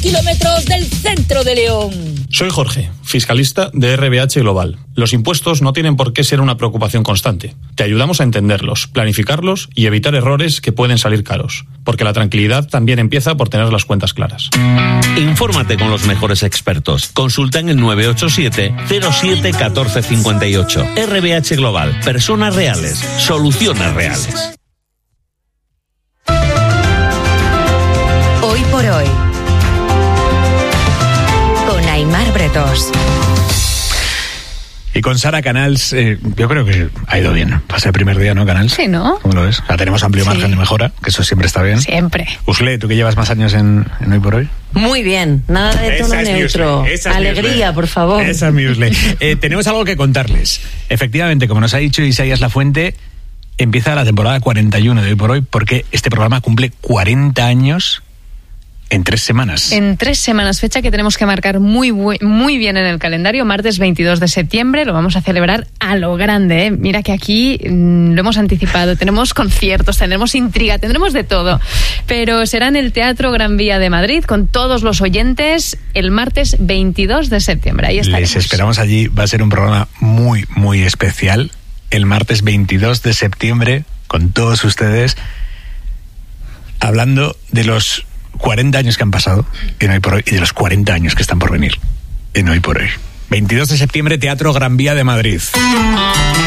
kilómetros del centro de León. Soy Jorge, fiscalista de RBH Global. Los impuestos no tienen por qué ser una preocupación constante. Te ayudamos a entenderlos, planificarlos y evitar errores que pueden salir caros. Porque la tranquilidad también empieza por tener las cuentas claras. Infórmate con los mejores expertos. Consulta en el 987 07 14 58. RBH Global. Personas reales. Soluciones reales. Hoy por hoy. Con Aimar Bretos. Y con Sara Canals, yo creo que ha ido bien. Pasa el primer día, ¿no, Canals? Sí, ¿no? ¿Cómo lo ves? Ya tenemos amplio margen de mejora, que eso siempre está bien. Siempre. Usle, ¿tú que llevas más años en Hoy por Hoy? Muy bien, nada de tono neutro. Alegría, por favor. Esa es mi Usle. Tenemos algo que contarles. Efectivamente, como nos ha dicho Isaías Lafuente, empieza la temporada 41 de Hoy por Hoy, porque este programa cumple 40 años en 3 semanas. En 3 semanas, fecha que tenemos que marcar muy bien en el calendario. Martes 22 de septiembre, lo vamos a celebrar a lo grande, ¿eh? Mira que aquí lo hemos anticipado, tenemos conciertos, tendremos intriga, tendremos de todo. Pero será en el Teatro Gran Vía de Madrid, con todos los oyentes, el martes 22 de septiembre. Ahí estaremos. Les esperamos allí, va a ser un programa muy especial. El martes 22 de septiembre, con todos ustedes, hablando de los 40 años que han pasado en Hoy por Hoy y de los 40 años que están por venir en Hoy por Hoy. 22 de septiembre, Teatro Gran Vía de Madrid.